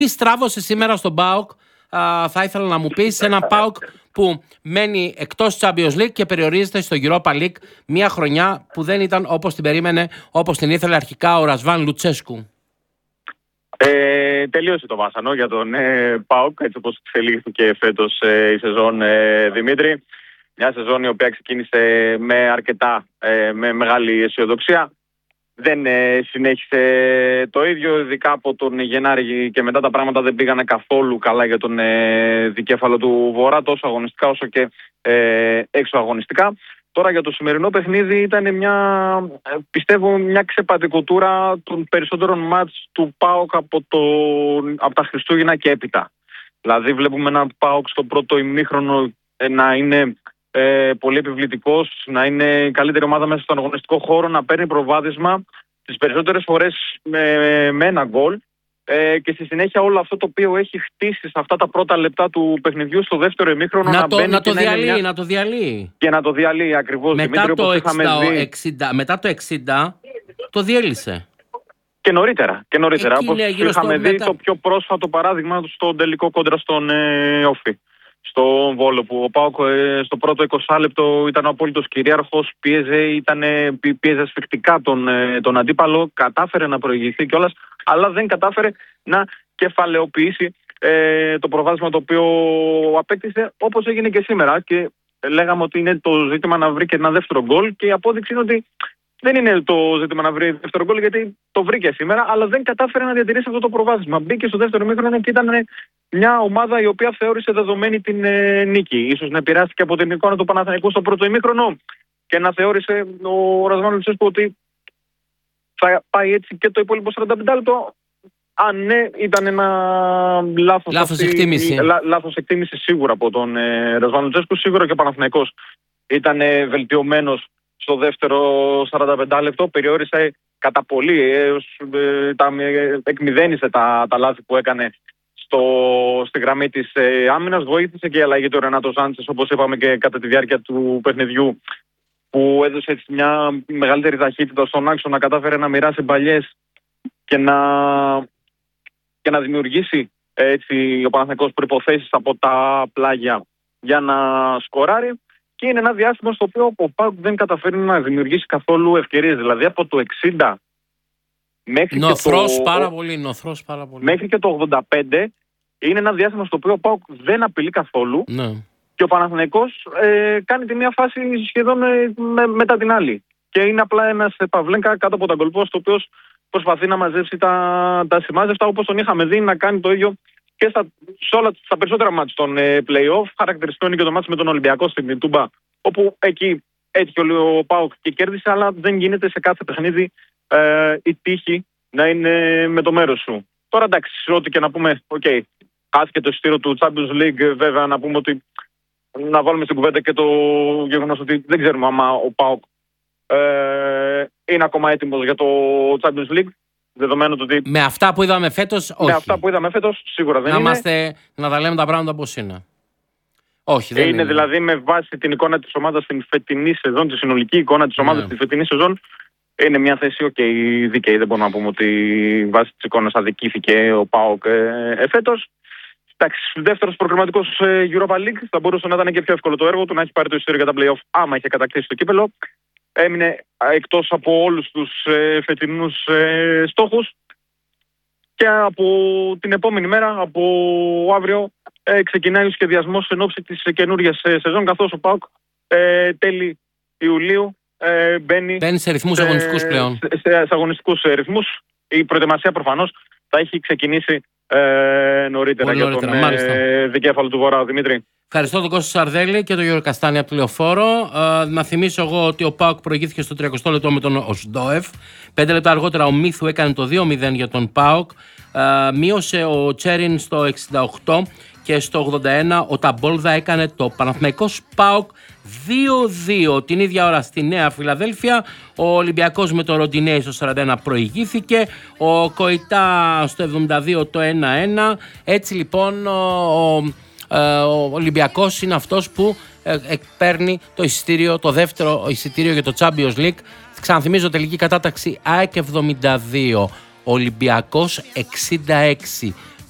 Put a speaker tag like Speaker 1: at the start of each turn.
Speaker 1: Τι στράβωσε σήμερα στον ΠΑΟΚ, θα ήθελα να μου πεις, ένα ΠΑΟΚ που μένει εκτός Champions League και περιορίζεται στο Europa League, μια χρονιά που δεν ήταν όπως την περίμενε, όπως την ήθελε αρχικά ο Ρασβάν Λουτσέσκου.
Speaker 2: Τελείωσε το βάσανο για τον ΠΑΟΚ, έτσι όπως εξελίχθηκε φέτος η σεζόν, Δημήτρη. Μια σεζόν η οποία ξεκίνησε με μεγάλη αισιοδοξία. Δεν συνέχισε το ίδιο, ειδικά από τον Γενάρη και μετά τα πράγματα δεν πήγανε καθόλου καλά για τον δικέφαλο του Βορρά, τόσο αγωνιστικά όσο και έξω αγωνιστικά. Τώρα για το σημερινό παιχνίδι ήταν πιστεύω μια ξεπατικοτούρα των περισσότερων μάτς του ΠΑΟΚ από τα Χριστούγεννα και έπειτα. Δηλαδή βλέπουμε έναν ΠΑΟΚ στο πρώτο ημίχρονο να είναι πολύ επιβλητικός, να είναι η καλύτερη ομάδα μέσα στον αγωνιστικό χώρο, να παίρνει προβάδισμα τις περισσότερες φορές με ένα γκολ και στη συνέχεια όλο αυτό το οποίο έχει χτίσει σε αυτά τα πρώτα λεπτά του παιχνιδιού στο δεύτερο ημίχρονο να το
Speaker 1: διαλύει.
Speaker 2: Και να το διαλύει ακριβώς.
Speaker 1: Μετά το 60 το διέλυσε.
Speaker 2: Και νωρίτερα. Όπως είχαμε δει το πιο πρόσφατο παράδειγμα στο τελικό κόντρα στον Όφη, στο Βόλο, που ο ΠΑΟΚ στο πρώτο 20 λεπτό ήταν ο απόλυτος κυρίαρχος, πίεζε σφιχτικά τον αντίπαλο, κατάφερε να προηγηθεί κιόλας, αλλά δεν κατάφερε να κεφαλαιοποιήσει το προβάδισμα το οποίο απέκτησε, όπως έγινε και σήμερα. Και λέγαμε ότι είναι το ζήτημα να βρει και ένα δεύτερο γκολ, και η απόδειξη είναι ότι δεν είναι το ζήτημα να βρει δεύτερο γκολ, γιατί το βρήκε σήμερα, αλλά δεν κατάφερε να διατηρήσει αυτό το προβάδισμα. Μπήκε στο δεύτερο ημίχρονο και ήταν μια ομάδα η οποία θεώρησε δεδομένη την νίκη. Ίσως να επηρεάστηκε από την εικόνα του Παναθηναϊκού στο πρώτο ημίχρονο και να θεώρησε ο Ρασβάν Λουτσέσκου ότι θα πάει έτσι και το υπόλοιπο 45 λεπτό. Αν ναι, ήταν ένα λάθος εκτίμηση σίγουρα από τον Ρασβάν Λουτσέσκου. Σίγουρα και ο Παναθηναϊκός ήταν βελτιωμένος στο δεύτερο 45 λεπτό, περιόρισε κατά πολύ, εκμηδένισε τα λάθη που έκανε στη γραμμή της άμυνας. Βοήθησε και η αλλαγή του Ρενάτο Σάντσες, όπως είπαμε, και κατά τη διάρκεια του παιχνιδιού, που έδωσε έτσι μια μεγαλύτερη ταχύτητα στον άξονα, κατάφερε να μοιράσει μπαλιές και να δημιουργήσει έτσι ο Παναθηναϊκός προϋποθέσεις από τα πλάγια για να σκοράρει. Και είναι ένα διάστημα στο οποίο ο ΠΑΟΚ δεν καταφέρει να δημιουργήσει καθόλου ευκαιρίες. Δηλαδή από το 60 μέχρι
Speaker 1: πάρα πολύ.
Speaker 2: Μέχρι και το 85 είναι ένα διάστημα στο οποίο ο ΠΑΟΚ δεν απειλεί καθόλου.
Speaker 1: Ναι.
Speaker 2: Και ο Παναθηναϊκός κάνει τη μία φάση σχεδόν μετά την άλλη. Και είναι απλά ένας Παυλένκα κάτω από τα γκολπόστ, ο οποίος προσπαθεί να μαζέψει τα σημάζευτα, όπως τον είχαμε δει να κάνει το ίδιο και στα περισσότερα μάτς των play-off. Χαρακτηριστικό είναι και το μάτς με τον Ολυμπιακό στην Τούμπα, όπου εκεί έτυχε ο ΠΑΟΚ και κέρδισε, αλλά δεν γίνεται σε κάθε παιχνίδι η τύχη να είναι με το μέρος σου. Τώρα εντάξει, ό,τι και να πούμε, χάθηκε το εισιτήριο του Champions League, βέβαια να πούμε ότι να βάλουμε στην κουβέντα και το γεγονός ότι δεν ξέρουμε άμα ο ΠΑΟΚ είναι ακόμα έτοιμος για το Champions League. Δεδομένου ότι
Speaker 1: με αυτά που είδαμε φέτος, όχι.
Speaker 2: Με αυτά που είδαμε φέτος, σίγουρα δεν είναι.
Speaker 1: Να τα λέμε τα πράγματα όπως είναι. Όχι, δεν
Speaker 2: είναι. Δηλαδή, με βάση την εικόνα της ομάδας στην φετινή σεζόν, τη συνολική εικόνα της ομάδας στην φετινή σεζόν, είναι μια θέση δίκαιη. Δεν μπορούμε να πούμε ότι βάσει της εικόνας αδικήθηκε ο ΠΑΟΚ φέτος. Εντάξει, δεύτερος προκριματικός Europa League, θα μπορούσε να ήταν και πιο εύκολο το έργο του, να έχει πάρει το εισιτήριο για τα play-off άμα είχε κατακτήσει το κύπελο. Έμεινε εκτός από όλους τους φετινούς στόχους, και από την επόμενη μέρα, από αύριο, ξεκινάει ο σχεδιασμός εν ώψη της καινούργιας σεζόν, καθώς ο ΠΑΟΚ τέλη Ιουλίου μπαίνει σε
Speaker 1: ρυθμούς αγωνιστικούς πλέον.
Speaker 2: Σε αγωνιστικούς ρυθμούς. Η προετοιμασία προφανώς θα έχει ξεκινήσει νωρίτερα για τον δικέφαλο του Βορρά, Δημήτρη.
Speaker 1: Ευχαριστώ τον Κώστα Σαρδέλη και τον Γιώργο Καστάνη από τη Λεωφόρο. Να θυμίσω εγώ ότι ο ΠΑΟΚ προηγήθηκε στο 30 λεπτό με τον Οσντόεφ. 5 λεπτά αργότερα ο Μίθου έκανε το 2-0 για τον ΠΑΟΚ. Μείωσε ο Τσέριν στο 68 και στο 81 ο Ταμπόλδα έκανε το Παναθηναϊκός ΠΑΟΚ 2-2. Την ίδια ώρα στη Νέα Φιλαδέλφια ο Ολυμπιακός με τον Ροντινέη στο 41 προηγήθηκε. Ο Κοϊτά στο 72 το 1-1. Έτσι λοιπόν ο Ολυμπιακός είναι αυτός που παίρνει το εισιτήριο, το δεύτερο εισιτήριο για το Champions League. Ξαναθυμίζω τελική κατάταξη ΑΕΚ 72, Ολυμπιακός 66.